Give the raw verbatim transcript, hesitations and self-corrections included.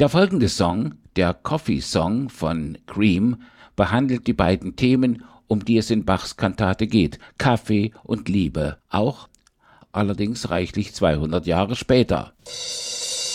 Der folgende Song, der Coffee Song von Cream, behandelt die beiden Themen, um die es in Bachs Kantate geht, Kaffee und Liebe, auch allerdings reichlich zweihundert Jahre später.